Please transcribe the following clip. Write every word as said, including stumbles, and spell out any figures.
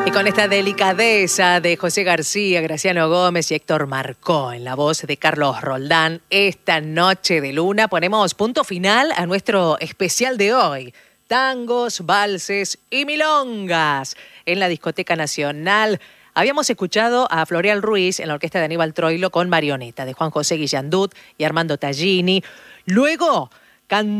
Y con esta delicadeza de José García, Graciano Gómez y Héctor Marcó en la voz de Carlos Roldán, esta noche de luna ponemos punto final a nuestro especial de hoy. Tangos, valses y milongas en la Discoteca Nacional. Habíamos escuchado a Floreal Ruiz en la orquesta de Aníbal Troilo con Marioneta, de Juan José Guillandut y Armando Tallini. Luego, cantó